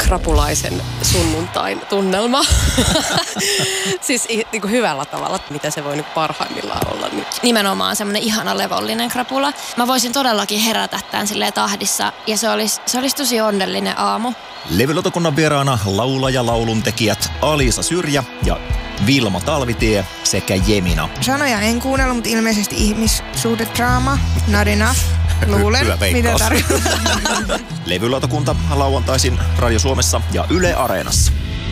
krapulaisen sunnuntain tunnelma. Siis niin kuin hyvällä tavalla, mitä se voi nyt parhaimmillaan olla nyt. Nimenomaan semmoinen ihana levollinen krapula. Mä voisin todellakin herätä tämän silleen tahdissa ja se olisi tosi onnellinen aamu. Levylautakunnan vieraana laulaja lauluntekijät Alisa Syrjä ja Vilma Talvitie sekä Jemina. Sanoja en kuunnella, mutta ilmeisesti ihmissuhdedraama. Not enough. Luulen, Hyvä mitä veikkaus. Levylautakunta lauantaisin Radio Suomessa ja Yle Areenassa.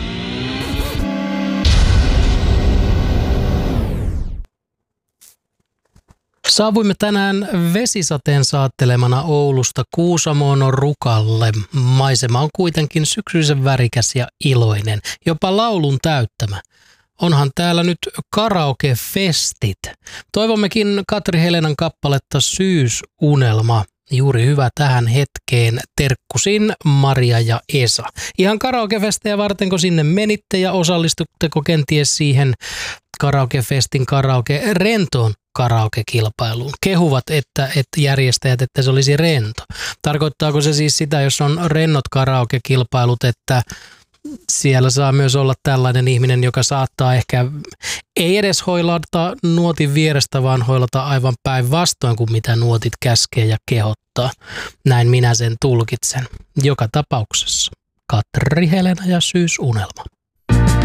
Saavuimme tänään vesisateen saattelemana Oulusta Kuusamoon Rukalle. Maisema on kuitenkin syksyisen värikäs ja iloinen, jopa laulun täyttämä. Onhan täällä nyt karaoke-festit. Toivommekin Katri Helenan kappaletta Syysunelma. Juuri hyvä tähän hetkeen. Terkkusin Maria ja Esa. Ihan karaokefestejä vartenko sinne menitte ja osallistutteko kenties siihen karaokefestin rentoon karaoke-kilpailuun? Kehuvat, että järjestäjät, että se olisi rento. Tarkoittaako se siis sitä, jos on rennot karaoke-kilpailut, että siellä saa myös olla tällainen ihminen, joka saattaa ehkä ei edes hoilata nuotin vierestä, vaan hoilata aivan päinvastoin kuin mitä nuotit käskee ja kehottaa. Näin minä sen tulkitsen. Joka tapauksessa Katri Helena ja Syysunelma.